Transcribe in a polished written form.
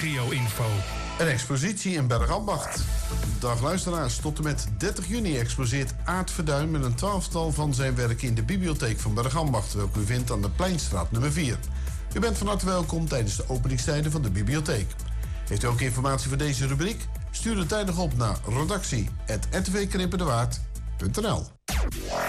regio-info. Een expositie in Bergambacht. Dag luisteraars, tot en met 30 juni exposeert Aart Verduin met een 12-tal van zijn werken in de bibliotheek van Bergambacht, welke u vindt aan de Pleinstraat nummer 4. U bent van harte welkom tijdens de openingstijden van de bibliotheek. Heeft u ook informatie voor deze rubriek? Stuur het tijdig op naar redactie@rtvkrimpendewaard.nl.